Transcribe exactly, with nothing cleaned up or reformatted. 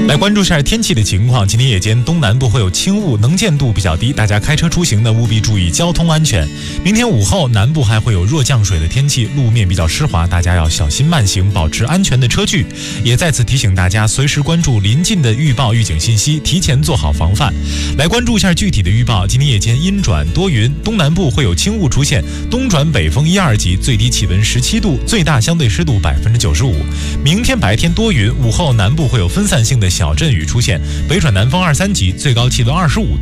来关注一下天气的情况。今天夜间东南部会有轻雾，能见度比较低，大家开车出行呢务必注意交通安全。明天午后南部还会有弱降水的天气，路面比较湿滑，大家要小心慢行，保持安全的车距。也再次提醒大家随时关注临近的预报预警信息，提前做好防范。来关注一下具体的预报。今天夜间阴转多云，东南部会有轻雾出现，东转北风一二级，最低气温十七度，最大相对湿度百分之九十五。明天白天多云，午后南部会有分散性的小阵雨出现，北转南风二三级，最高气温二十五度。